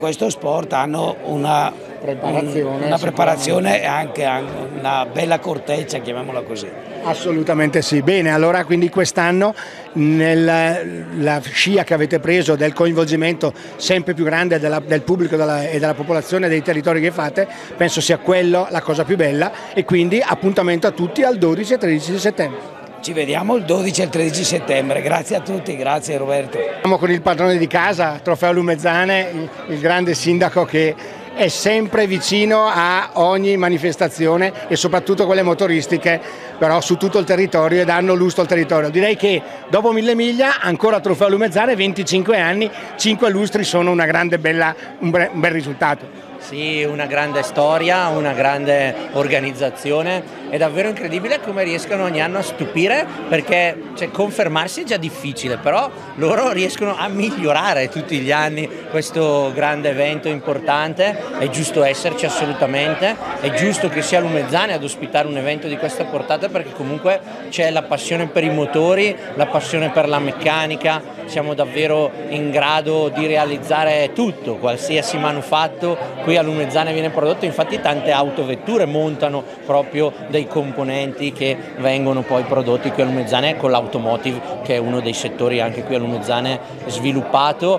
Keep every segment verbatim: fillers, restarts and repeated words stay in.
Questo sport hanno una preparazione, una preparazione e anche una bella corteccia, chiamiamola così. Assolutamente sì. Bene, allora quindi quest'anno nella scia che avete preso del coinvolgimento sempre più grande della, del pubblico della, e della popolazione dei territori che fate, penso sia quello la cosa più bella, e quindi appuntamento a tutti al dodici e tredici settembre. Ci vediamo il dodici e il tredici settembre, grazie a tutti, grazie Roberto. Siamo con il padrone di casa, Trofeo Lumezzane, il, il grande sindaco che è sempre vicino a ogni manifestazione e soprattutto quelle motoristiche, però su tutto il territorio, e danno lustro al territorio. Direi che dopo mille miglia ancora Trofeo Lumezzane, venticinque anni, cinque lustri sono una grande bella, un, bre, un bel risultato. Sì, una grande storia, una grande organizzazione, è davvero incredibile come riescono ogni anno a stupire, perché cioè, confermarsi è già difficile, però loro riescono a migliorare tutti gli anni questo grande evento importante. È giusto esserci assolutamente, è giusto che sia Lumezzane ad ospitare un evento di questa portata, perché comunque c'è la passione per i motori, la passione per la meccanica, siamo davvero in grado di realizzare tutto, qualsiasi manufatto qui a Lumezzane viene prodotto. Infatti tante autovetture montano proprio dei componenti che vengono poi prodotti qui a Lumezzane, con l'automotive che è uno dei settori anche qui a Lumezzane sviluppato,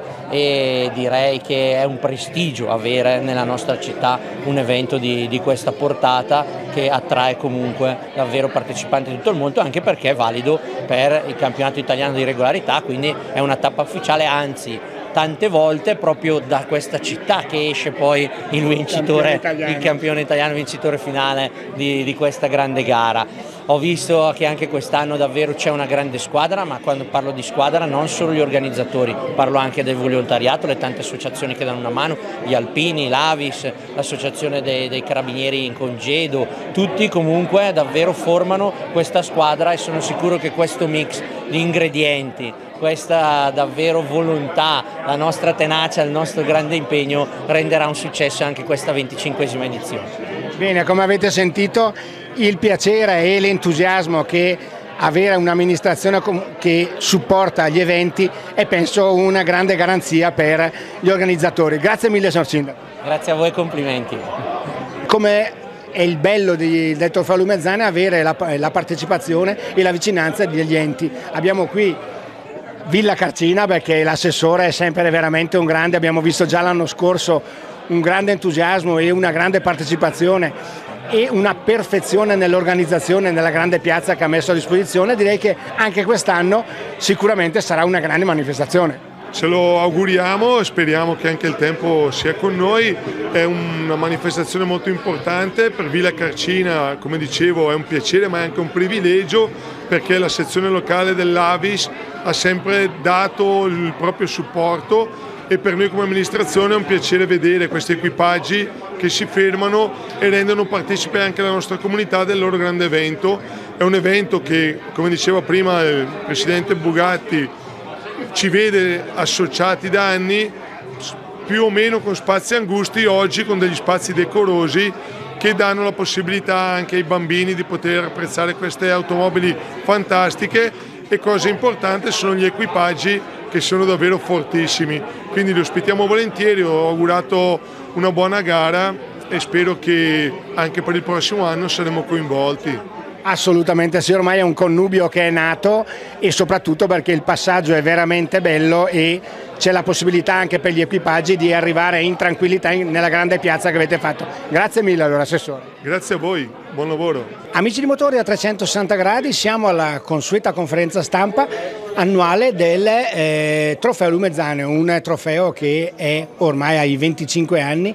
e direi che è un prestigio avere nella nostra città un evento di, di questa portata, che attrae comunque davvero partecipanti di tutto il mondo, anche perché è valido per il campionato italiano di regolarità, quindi è una tappa ufficiale, anzi tante volte proprio da questa città che esce poi il vincitore, il campione italiano vincitore finale di, di questa grande gara. Ho visto che anche quest'anno davvero c'è una grande squadra, ma quando parlo di squadra non solo gli organizzatori, parlo anche del volontariato, le tante associazioni che danno una mano, gli alpini, l'Avis, l'associazione dei, dei carabinieri in congedo, tutti comunque davvero formano questa squadra, e sono sicuro che questo mix di ingredienti, questa davvero volontà, la nostra tenacia, il nostro grande impegno renderà un successo anche questa venticinquesima edizione. Bene, come avete sentito, il piacere e l'entusiasmo che avere un'amministrazione che supporta gli eventi è, penso, una grande garanzia per gli organizzatori. Grazie mille, signor Sindaco. Grazie a voi, complimenti. Come è il bello di, del Trofeo Lumezzane avere la, la partecipazione e la vicinanza degli enti. Abbiamo qui Villa Carcina, perché l'assessore è sempre veramente un grande, abbiamo visto già l'anno scorso un grande entusiasmo e una grande partecipazione e una perfezione nell'organizzazione nella grande piazza che ha messo a disposizione. Direi che anche quest'anno sicuramente sarà una grande manifestazione. Ce lo auguriamo e speriamo che anche il tempo sia con noi. È una manifestazione molto importante per Villa Carcina, come dicevo è un piacere ma è anche un privilegio, perché la sezione locale dell'Avis ha sempre dato il proprio supporto, e per noi come amministrazione è un piacere vedere questi equipaggi che si fermano e rendono partecipe anche la nostra comunità del loro grande evento. È un evento che, come diceva prima il Presidente Bugatti, ci vede associati da anni, più o meno con spazi angusti, oggi con degli spazi decorosi che danno la possibilità anche ai bambini di poter apprezzare queste automobili fantastiche, e cosa importante sono gli equipaggi che sono davvero fortissimi, quindi li ospitiamo volentieri. Ho augurato una buona gara e spero che anche per il prossimo anno saremo coinvolti. Assolutamente sì, ormai è un connubio che è nato, e soprattutto perché il passaggio è veramente bello e c'è la possibilità anche per gli equipaggi di arrivare in tranquillità nella grande piazza che avete fatto. Grazie mille allora, Assessore. Grazie a voi, buon lavoro. Amici di Motori a trecentosessanta gradi, siamo alla consueta conferenza stampa annuale del eh, Trofeo Lumezzane, un trofeo che è ormai ai venticinque anni,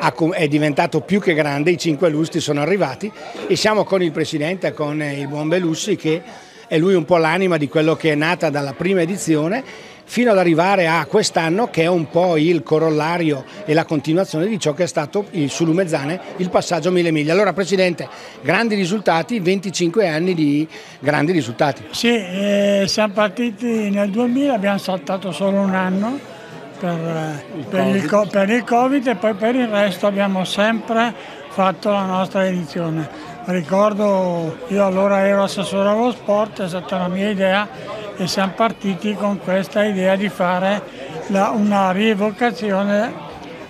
è diventato più che grande, i cinque lustri sono arrivati, e siamo con il Presidente, con il buon Belussi, che è lui un po' l'anima di quello che è nata dalla prima edizione fino ad arrivare a quest'anno, che è un po' il corollario e la continuazione di ciò che è stato il, su Lumezzane il passaggio a mille miglia. Allora Presidente, grandi risultati, venticinque anni di grandi risultati. Sì, eh, siamo partiti nel duemila, abbiamo saltato solo un anno per, il per, il, per il Covid, e poi per il resto abbiamo sempre fatto la nostra edizione. Ricordo, io allora ero assessore allo sport, è stata la mia idea, e siamo partiti con questa idea di fare la, una rievocazione